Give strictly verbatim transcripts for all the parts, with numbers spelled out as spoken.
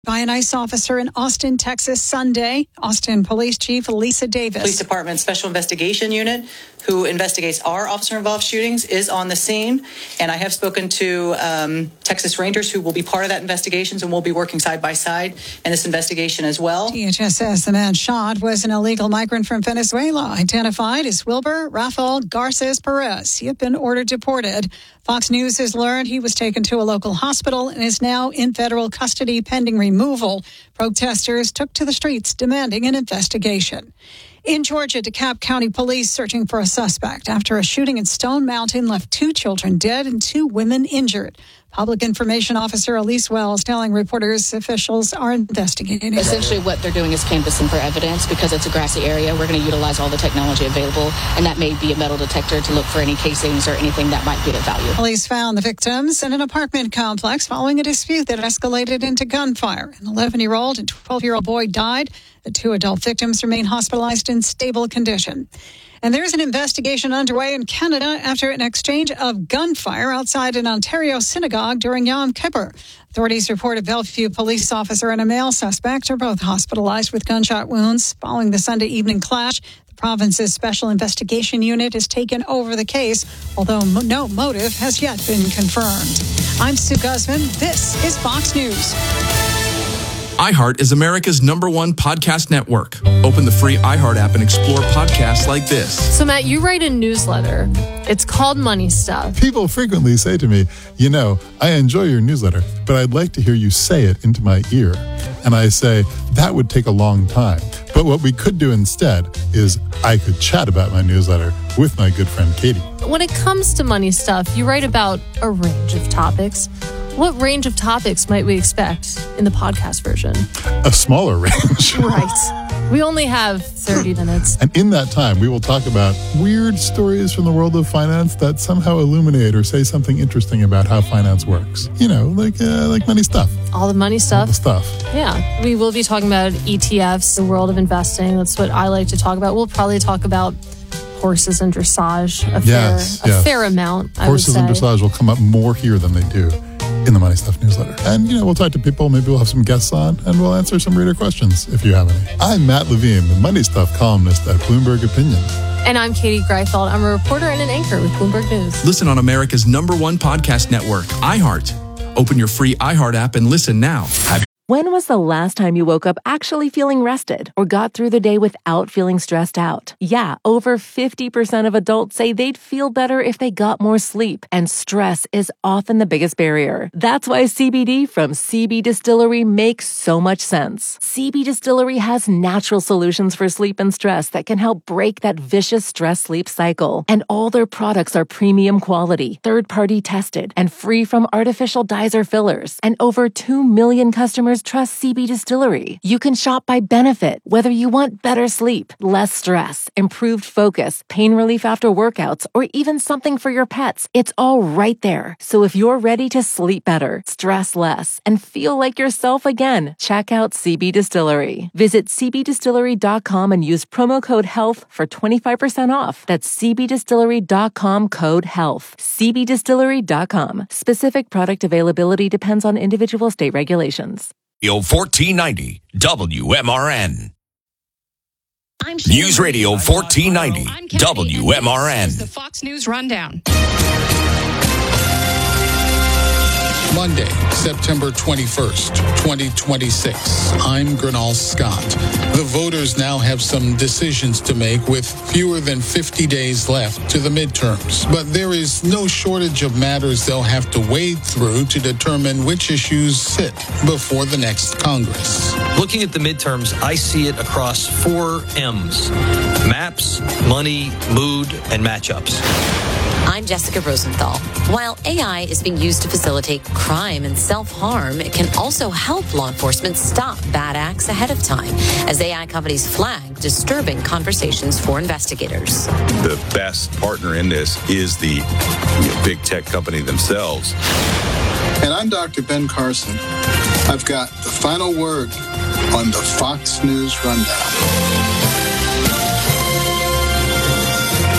by an ICE officer in Austin, Texas, Sunday. Austin Police Chief Lisa Davis. Police Department Special Investigation Unit, who investigates our officer-involved shootings, is on the scene. And I have spoken to um, Texas Rangers, who will be part of that investigation, and we'll be working side by side in this investigation as well. D H S says the man shot was an illegal migrant from Venezuela, identified as Wilber Rafael Garces Perez. He had been ordered deported. Fox News has learned he was taken to a local hospital and is now in federal custody pending removal. Protesters took to the streets demanding an investigation. In Georgia, DeKalb County Police searching for a suspect after a shooting in Stone Mountain left two children dead and two women injured. Public Information Officer Elise Wells telling reporters officials are investigating. Essentially what they're doing is canvassing for evidence because it's a grassy area. We're going to utilize all the technology available, and that may be a metal detector to look for any casings or anything that might be of value. Police found the victims in an apartment complex following a dispute that escalated into gunfire. An eleven-year-old and twelve-year-old boy died. The two adult victims remain hospitalized in stable condition. And there's an investigation underway in Canada after an exchange of gunfire outside an Ontario synagogue during Yom Kippur. Authorities report a Bellevue police officer and a male suspect are both hospitalized with gunshot wounds following the Sunday evening clash. The province's Special Investigation Unit has taken over the case, although mo- no motive has yet been confirmed. I'm Sue Guzman. This is Fox News. iHeart is America's number one podcast network. Open the free iHeart app and explore podcasts like this. So, Matt, you write a newsletter. It's called Money Stuff. People frequently say to me, you know, I enjoy your newsletter, but I'd like to hear you say it into my ear. And I say, that would take a long time. But what we could do instead is I could chat about my newsletter with my good friend Katie. When it comes to money stuff, you write about a range of topics. What range of topics might we expect in the podcast version? A smaller range. Right. We only have thirty minutes. And in that time, we will talk about weird stories from the world of finance that somehow illuminate or say something interesting about how finance works. You know, like uh, like money stuff. All the money stuff. All the stuff. Yeah. We will be talking about E T Fs, the world of investing. That's what I like to talk about. We'll probably talk about horses and dressage a yes, fair, yes. a fair amount, I Horses would say. and dressage will come up more here than they do in the Money Stuff newsletter. And, you know, we'll talk to people. Maybe we'll have some guests on, and we'll answer some reader questions if you have any. I'm Matt Levine, the Money Stuff columnist at Bloomberg Opinion. And I'm Katie Greifeld. I'm a reporter and an anchor with Bloomberg News. Listen on America's number one podcast network, iHeart. Open your free iHeart app and listen now. Have- When was the last time you woke up actually feeling rested or got through the day without feeling stressed out? Yeah, over fifty percent of adults say they'd feel better if they got more sleep, and stress is often the biggest barrier. That's why C B D from C B Distillery makes so much sense. C B Distillery has natural solutions for sleep and stress that can help break that vicious stress-sleep cycle. And all their products are premium quality, third-party tested, and free from artificial dyes or fillers. And over two million customers trust C B Distillery. You can shop by benefit, whether you want better sleep, less stress, improved focus, pain relief after workouts, or even something for your pets. It's all right there. So if you're ready to sleep better, stress less, and feel like yourself again, check out C B Distillery. Visit c b distillery dot com and use promo code HEALTH for twenty-five percent off. That's c b distillery dot com code HEALTH. c b distillery dot com. Specific product availability depends on individual state regulations. fourteen ninety W M R N. I'm News Radio fourteen ninety W M R N. The Fox News Rundown. Monday, September twenty-first, twenty twenty-six. I'm Gernal Scott. The voters now have some decisions to make with fewer than fifty days left to the midterms. But there is no shortage of matters they'll have to wade through to determine which issues sit before the next Congress. Looking at the midterms, I see it across four M's: maps, money, mood, and matchups. I'm Jessica Rosenthal. While A I is being used to facilitate crime and self-harm, it can also help law enforcement stop bad acts ahead of time, as A I companies flag disturbing conversations for investigators. The best partner in this is the you know, big tech company themselves. And I'm Doctor Ben Carson. I've got the final word on the Fox News Rundown.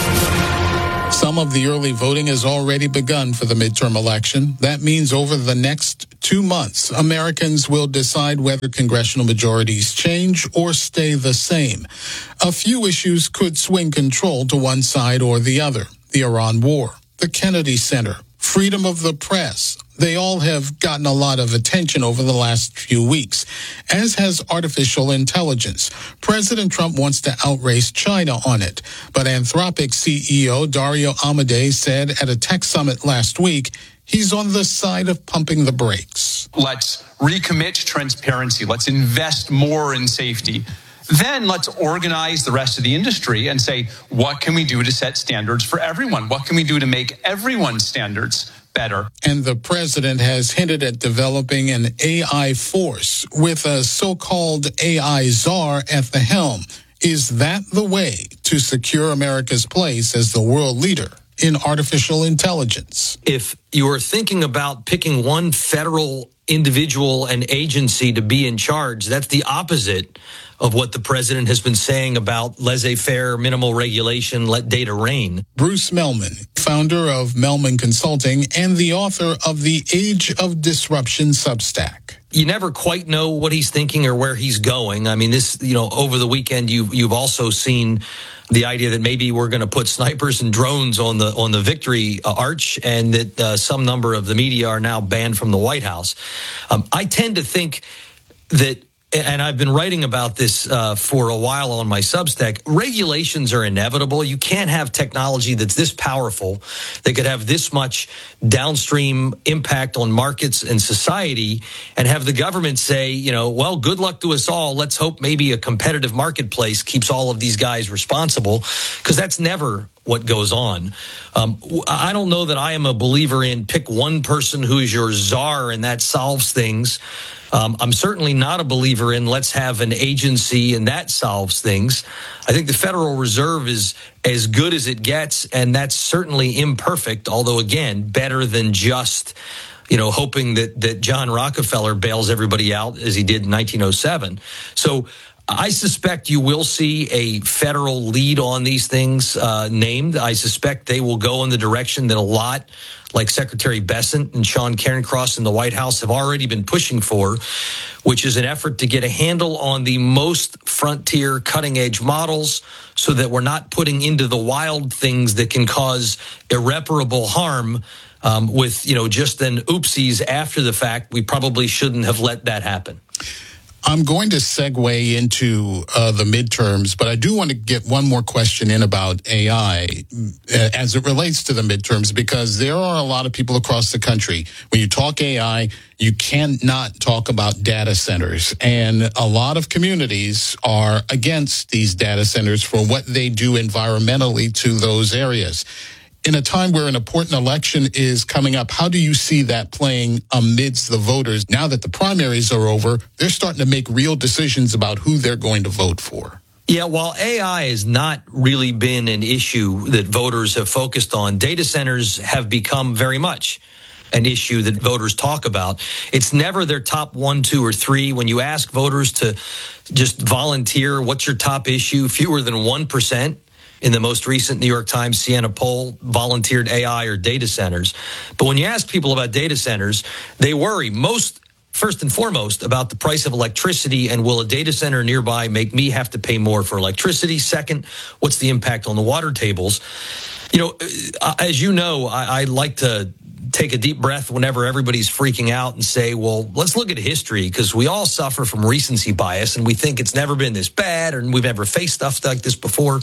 Some of the early voting has already begun for the midterm election. That means over the next two months, Americans will decide whether congressional majorities change or stay the same. A few issues could swing control to one side or the other. The Iran war, the Kennedy Center, freedom of the press. They all have gotten a lot of attention over the last few weeks, as has artificial intelligence. President Trump wants to outrace China on it, but Anthropic C E O Dario Amodei said at a tech summit last week he's on the side of pumping the brakes. Let's recommit to transparency. Let's invest more in safety. Then let's organize the rest of the industry and say, what can we do to set standards for everyone? What can we do to make everyone's standards better? And the president has hinted at developing an A I force with a so-called A I czar at the helm. Is that the way to secure America's place as the world leader in artificial intelligence? If you are thinking about picking one federal individual and agency to be in charge, that's the opposite of what the president has been saying about laissez-faire, minimal regulation, let data reign. Bruce Mehlman, founder of Mehlman Consulting and the author of the Age of Disruption Substack. You never quite know what he's thinking or where he's going. I mean, this, you know, over the weekend, you've, you've also seen the idea that maybe we're going to put snipers and drones on the on the Victory Arch, and that uh, some number of the media are now banned from the White House. Um, I tend to think that, and I've been writing about this uh, for a while on my Substack, regulations are inevitable. You can't have technology that's this powerful, that could have this much downstream impact on markets and society, and have the government say, you know, well, good luck to us all. Let's hope maybe a competitive marketplace keeps all of these guys responsible, because that's never what goes on. Um, I don't know that I am a believer in pick one person who is your czar and that solves things. Um, I'm certainly not a believer in let's have an agency and that solves things. I think the Federal Reserve is as good as it gets, and that's certainly imperfect, although, again, better than just, you know, hoping that, that John Rockefeller bails everybody out as he did in nineteen oh seven. So I suspect you will see a federal lead on these things uh, named. I suspect they will go in the direction that a lot like Secretary Bessent and Sean Cairncross in the White House have already been pushing for, which is an effort to get a handle on the most frontier cutting-edge models so that we're not putting into the wild things that can cause irreparable harm um, with, you know, just an oopsies after the fact. We probably shouldn't have let that happen. I'm going to segue into uh, the midterms, but I do want to get one more question in about A I uh, as it relates to the midterms, because there are a lot of people across the country. When you talk A I, you cannot talk about data centers. And a lot of communities are against these data centers for what they do environmentally to those areas. In a time where an important election is coming up, how do you see that playing amidst the voters? Now that the primaries are over, they're starting to make real decisions about who they're going to vote for. Yeah, while A I has not really been an issue that voters have focused on, data centers have become very much an issue that voters talk about. It's never their top one, two, or three. When you ask voters to just volunteer, what's your top issue? Fewer than one percent. In the most recent New York Times Siena poll, volunteered A I or data centers. But when you ask people about data centers, they worry most, first and foremost, about the price of electricity, and will a data center nearby make me have to pay more for electricity? Second, what's the impact on the water tables? You know, as you know, I, I like to take a deep breath whenever everybody's freaking out and say, well, let's look at history, because we all suffer from recency bias and we think it's never been this bad and we've never faced stuff like this before.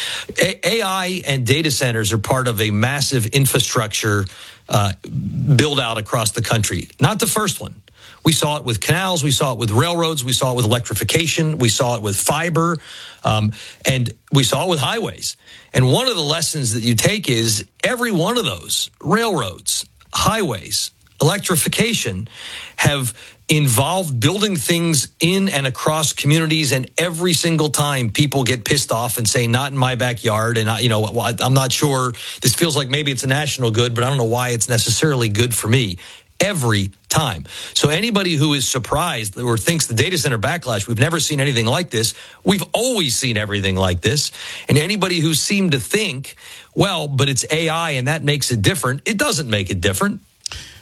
A I and data centers are part of a massive infrastructure uh, build out across the country. Not the first one. We saw it with canals. We saw it with railroads. We saw it with electrification. We saw it with fiber. Um, and we saw it with highways. And one of the lessons that you take is every one of those railroads, highways, electrification have involved building things in and across communities, and every single time people get pissed off and say, not in my backyard, and I, you know, I'm not sure, this feels like maybe it's a national good, but I don't know why it's necessarily good for me. Every time. So anybody who is surprised or thinks the data center backlash, we've never seen anything like this. We've always seen everything like this. And anybody who seemed to think, well, but it's A I and that makes it different, it doesn't make it different.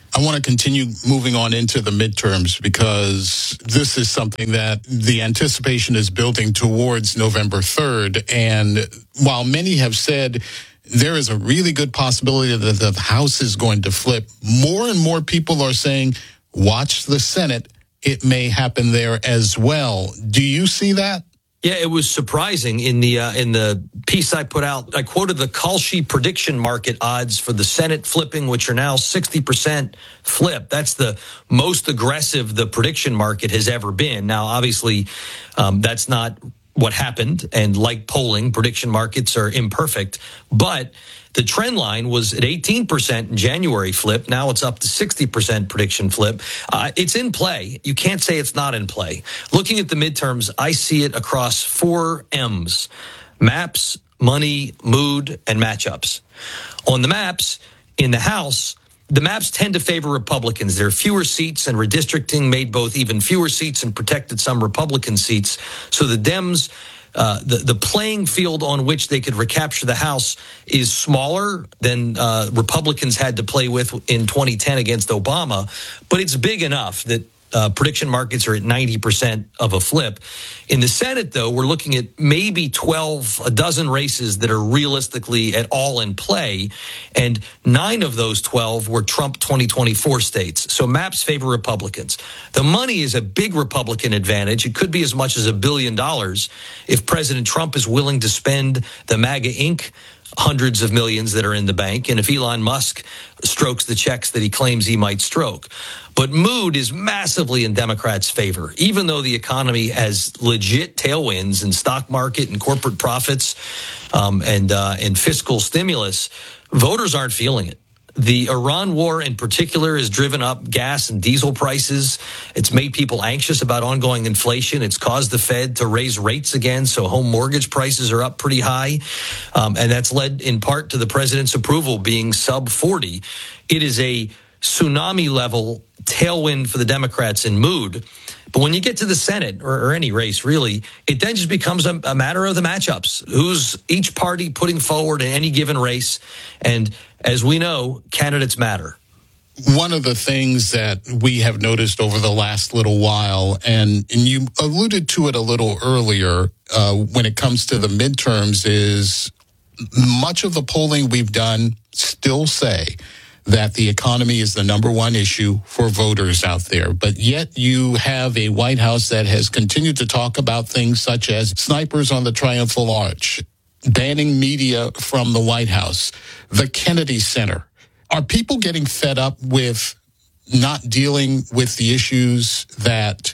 I want to continue moving on into the midterms because this is something that the anticipation is building towards November third. And while many have said there is a really good possibility that the House is going to flip, more and more people are saying, watch the Senate. It may happen there as well. Do you see that? Yeah, it was surprising in the uh, in the piece I put out. I quoted the Kalshi prediction market odds for the Senate flipping, which are now sixty percent flip. That's the most aggressive the prediction market has ever been. Now, obviously, um, that's not what happened. And like polling, prediction markets are imperfect. But the trend line was at eighteen percent in January flip. Now it's up to sixty percent prediction flip. Uh, it's in play. You can't say it's not in play. Looking at the midterms, I see it across four M's: maps, money, mood, and matchups. On the maps, in the House, the maps tend to favor Republicans. There are fewer seats, and redistricting made both even fewer seats and protected some Republican seats. So the Dems, uh, the, the playing field on which they could recapture the House is smaller than uh, Republicans had to play with in twenty ten against Obama, but it's big enough that Uh, prediction markets are at ninety percent of a flip. In the Senate, though, we're looking at maybe twelve, a dozen races that are realistically at all in play. And nine of those twelve were Trump twenty twenty-four states. So maps favor Republicans. The money is a big Republican advantage. It could be as much as a billion dollars if President Trump is willing to spend the MAGA Incorporated hundreds of millions that are in the bank, and if Elon Musk strokes the checks that he claims he might stroke. But mood is massively in Democrats' favor, even though the economy has legit tailwinds in stock market and corporate profits um, and uh, and fiscal stimulus. Voters aren't feeling it. The Iran war in particular has driven up gas and diesel prices. It's made people anxious about ongoing inflation. It's caused the Fed to raise rates again, so home mortgage prices are up pretty high. Um, and that's led in part to the president's approval being sub forty. It is a tsunami-level tailwind for the Democrats in mood. But when you get to the Senate, or, or any race, really, it then just becomes a, a matter of the matchups. Who's each party putting forward in any given race? And as we know, candidates matter. One of the things that we have noticed over the last little while, and, and you alluded to it a little earlier, uh, when it comes to the midterms, is much of the polling we've done still say that the economy is the number one issue for voters out there. But yet you have a White House that has continued to talk about things such as snipers on the Triumphal Arch, banning media from the White House, the Kennedy Center. Are people getting fed up with not dealing with the issues that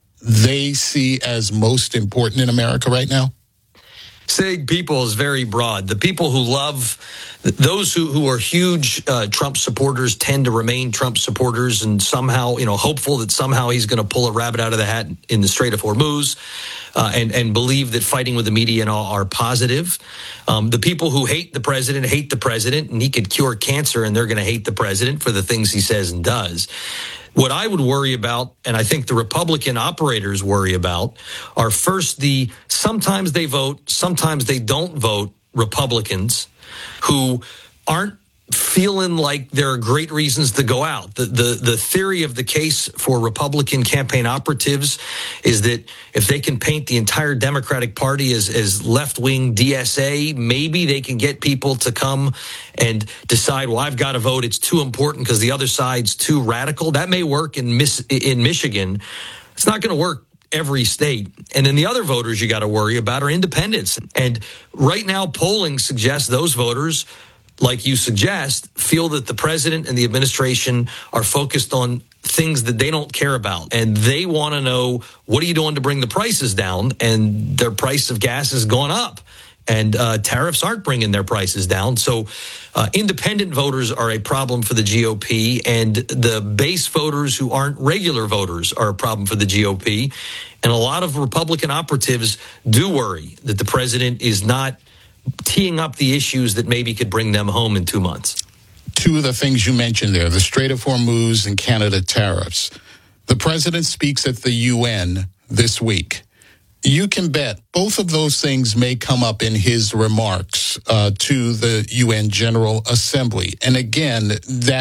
they see as most important in America right now? Saying people is very broad. The people who love, those who, who are huge uh, Trump supporters tend to remain Trump supporters and somehow, you know, hopeful that somehow he's going to pull a rabbit out of the hat in the Strait of Hormuz uh, and, and believe that fighting with the media and all are positive. Um, the people who hate the president hate the president, and he could cure cancer and they're going to hate the president for the things he says and does. What I would worry about, and I think the Republican operators worry about, are first the sometimes they vote, sometimes they don't vote Republicans who aren't feeling like there are great reasons to go out. The, the, the theory of the case for Republican campaign operatives is that if they can paint the entire Democratic Party as, as left-wing D S A, maybe they can get people to come and decide, well, I've got to vote. It's too important because the other side's too radical. That may work in, Miss, in Michigan. It's not going to work every state. And then the other voters you got to worry about are independents. And right now, polling suggests those voters, like you suggest, feel that the president and the administration are focused on things that they don't care about. And they want to know, what are you doing to bring the prices down? And their price of gas has gone up. And uh, tariffs aren't bringing their prices down. So uh, independent voters are a problem for the G O P. And the base voters who aren't regular voters are a problem for the G O P. And a lot of Republican operatives do worry that the president is not teeing up the issues that maybe could bring them home in two months. Two of the things you mentioned there, the Strait of Hormuz and Canada tariffs. The president speaks at the U N this week. You can bet both of those things may come up in his remarks uh, to the U N General Assembly. And again, that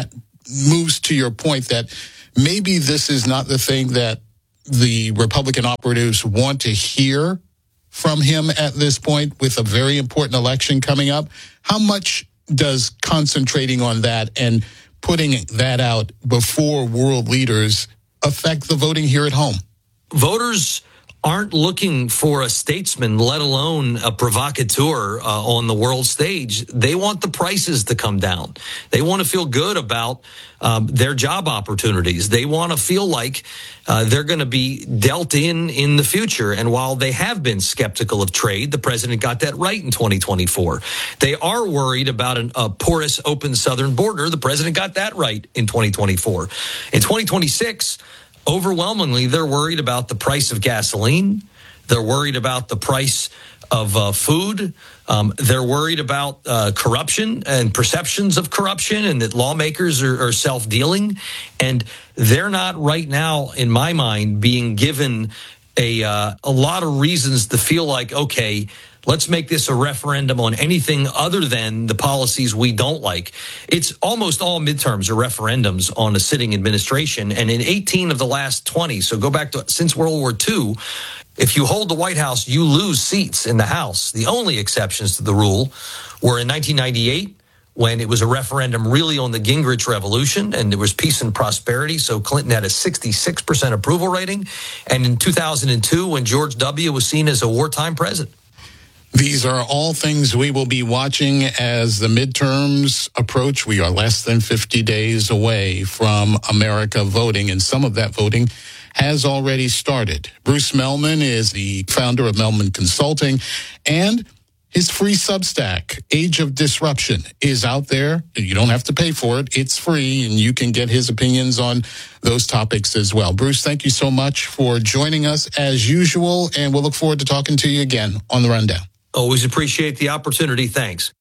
moves to your point that maybe this is not the thing that the Republican operatives want to hear from him at this point with a very important election coming up. How much does concentrating on that and putting that out before world leaders affect the voting here at home? Voters aren't looking for a statesman, let alone a provocateur uh, on the world stage. They want the prices to come down. They want to feel good about um, their job opportunities. They want to feel like uh, they're going to be dealt in in the future. And while they have been skeptical of trade, the president got that right in twenty twenty-four. They are worried about an, a porous, open southern border. The president got that right in twenty twenty-four. In twenty twenty-six, overwhelmingly, they're worried about the price of gasoline. They're worried about the price of uh, food. Um, they're worried about uh, corruption and perceptions of corruption, and that lawmakers are, are self-dealing. And they're not right now, in my mind, being given a uh, a lot of reasons to feel like, okay, let's make this a referendum on anything other than the policies we don't like. It's almost all midterms or referendums on a sitting administration. And in eighteen of the last twenty, so go back to since World War Two, if you hold the White House, you lose seats in the House. The only exceptions to the rule were in nineteen ninety-eight, when it was a referendum really on the Gingrich Revolution, and there was peace and prosperity. So Clinton had a sixty-six percent approval rating. And in two thousand two, when George W. was seen as a wartime president. These are all things we will be watching as the midterms approach. We are less than fifty days away from America voting, and some of that voting has already started. Bruce Mehlman is the founder of Mehlman Consulting, and his free Substack, Age of Disruption, is out there. You don't have to pay for it. It's free, and you can get his opinions on those topics as well. Bruce, thank you so much for joining us as usual, and we'll look forward to talking to you again on The Rundown. Always appreciate the opportunity. Thanks.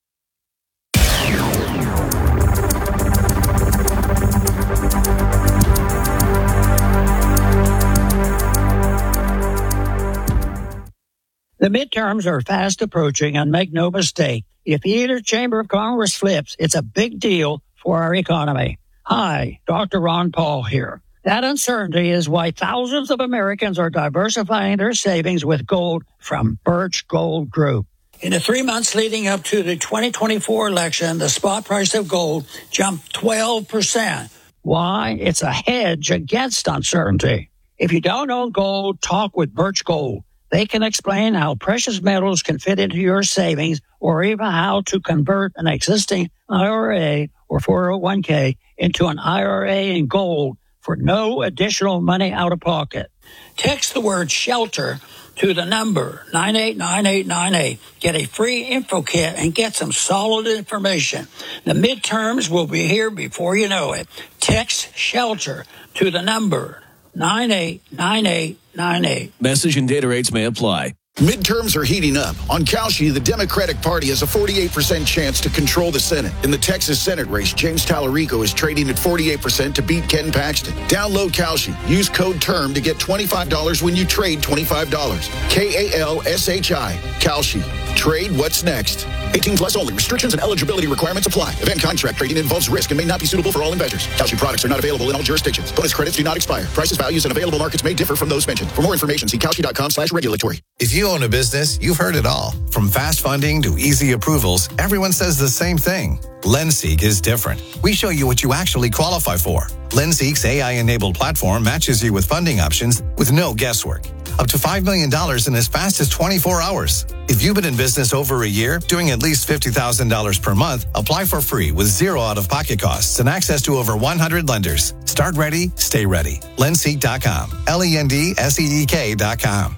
The midterms are fast approaching, and make no mistake, if either chamber of Congress flips, it's a big deal for our economy. Hi, Doctor Ron Paul here. That uncertainty is why thousands of Americans are diversifying their savings with gold from Birch Gold Group. In the three months leading up to the twenty twenty-four election, the spot price of gold jumped twelve percent. Why? It's a hedge against uncertainty. If you don't own gold, talk with Birch Gold. They can explain how precious metals can fit into your savings, or even how to convert an existing I R A or four oh one k into an I R A in gold for no additional money out of pocket. Text the word SHELTER to the number nine eight nine eight nine eight. Get a free info kit and get some solid information. The midterms will be here before you know it. Text SHELTER to the number nine eight nine eight nine eight. Message and data rates may apply. Midterms are heating up. On Kalshi, the Democratic Party has a forty-eight percent chance to control the Senate. In the Texas Senate race, James Tallarico is trading at forty-eight percent to beat Ken Paxton. Download Kalshi. Use code TERM to get twenty-five dollars when you trade twenty-five dollars. K A L S H I. Kalshi. Trade what's next. eighteen plus only. Restrictions and eligibility requirements apply. Event contract trading involves risk and may not be suitable for all investors. Kalshi products are not available in all jurisdictions. Bonus credits do not expire. Prices, values, and available markets may differ from those mentioned. For more information, see Kalshi.com slash regulatory. If you own a business, you've heard it all. From fast funding to easy approvals, everyone says the same thing. LendSeek is different. We show you what you actually qualify for. LendSeek's A I-enabled platform matches you with funding options with no guesswork. Up to five million dollars in as fast as twenty-four hours. If you've been in business over a year, doing at least fifty thousand dollars per month, apply for free with zero out-of-pocket costs and access to over one hundred lenders. Start ready, stay ready. Lendseek dot com. L E N D S E E K dot com.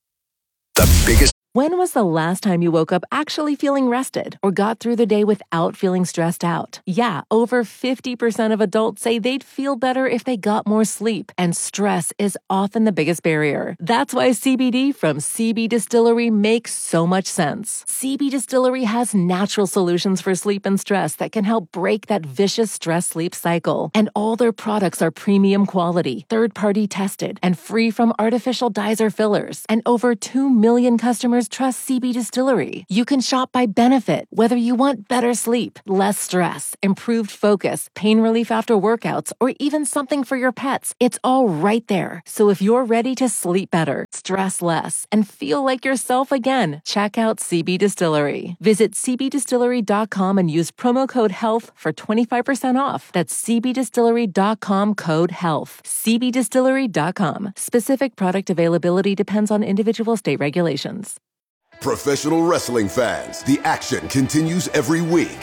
The biggest. When was the last time you woke up actually feeling rested or got through the day without feeling stressed out? Yeah, over fifty percent of adults say they'd feel better if they got more sleep, and stress is often the biggest barrier. That's why C B D from C B Distillery makes so much sense. C B Distillery has natural solutions for sleep and stress that can help break that vicious stress-sleep cycle. And all their products are premium quality, third-party tested, and free from artificial dyes or fillers. And over two million customers customers trust C B Distillery. You can shop by benefit, whether you want better sleep, less stress, improved focus, pain relief after workouts, or even something for your pets. It's all right there. So if you're ready to sleep better, stress less, and feel like yourself again, check out C B Distillery. Visit c b distillery dot com and use promo code HEALTH for twenty-five percent off. That's c b distillery dot com code HEALTH. c b distillery dot com. Specific product availability depends on individual state regulations. Professional wrestling fans, the action continues every week.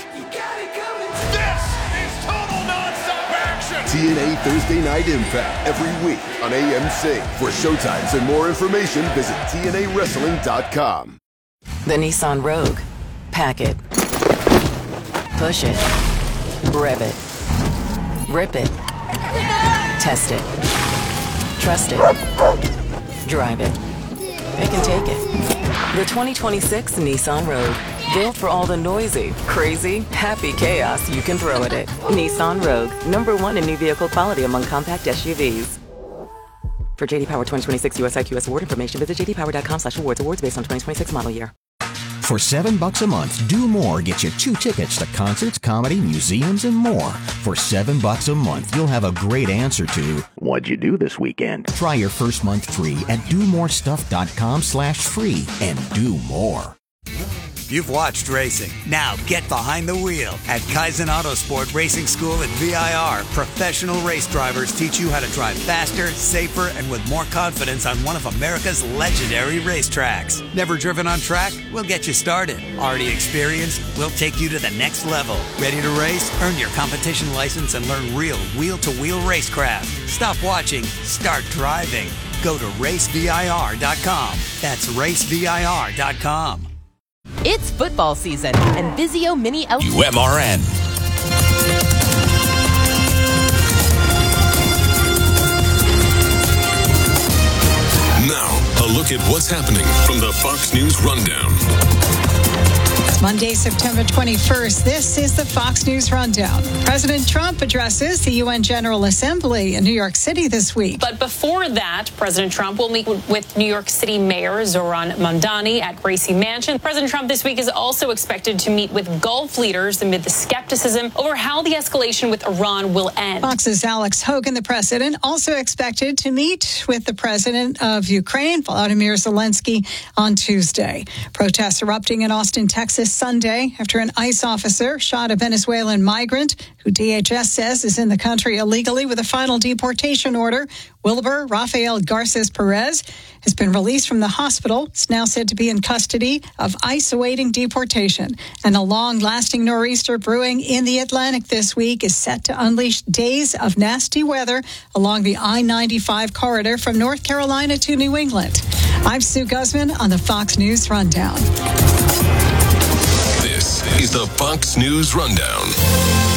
T N A Thursday Night Impact every week on A M C. For showtimes and more information, visit T N A wrestling dot com. The Nissan Rogue. Pack it. Push it. Rev it. Rip it. Test it. Trust it. Drive it. Pick and take it. The twenty twenty-six Nissan Rogue. Built for all the noisy, crazy, happy chaos you can throw at it. Nissan Rogue, number one in new vehicle quality among compact S U Vs. For J D Power twenty twenty-six U S I Q S award information, visit j d power dot com slash awards. Awards based on twenty twenty-six model year. For seven bucks a month, Do More gets you two tickets to concerts, comedy, museums, and more. For seven bucks a month, you'll have a great answer to what'd you do this weekend? Try your first month free at do more stuff dot com slash free and do more. You've watched racing. Now get behind the wheel. At Kaizen Autosport Racing School at V I R, professional race drivers teach you how to drive faster, safer, and with more confidence on one of America's legendary racetracks. Never driven on track? We'll get you started. Already experienced? We'll take you to the next level. Ready to race? Earn your competition license and learn real wheel-to-wheel racecraft. Stop watching. Start driving. Go to race V I R dot com. That's race V I R dot com. It's football season, and Vizio Mini L- U M R N. Now, a look at what's happening from the Fox News Rundown. It's Monday, September twenty-first. This is the Fox News Rundown. President Trump addresses the U N General Assembly in New York City this week. But before that, President Trump will meet with New York City Mayor Zohran Mamdani at Gracie Mansion. President Trump this week is also expected to meet with Gulf leaders amid the skepticism over how the escalation with Iran will end. Fox's Alex Hogan, the president, also expected to meet with the president of Ukraine, Volodymyr Zelensky, on Tuesday. Protests erupting in Austin, Texas, Sunday after an ICE officer shot a Venezuelan migrant who D H S says is in the country illegally with a final deportation order. Wilbur Rafael Garces Perez has been released from the hospital. It's now said to be in custody of ICE awaiting deportation. And a long-lasting nor'easter brewing in the Atlantic this week is set to unleash days of nasty weather along the I ninety-five corridor from North Carolina to New England. I'm Sue Guzman on the Fox News Rundown. This is the Fox News Rundown.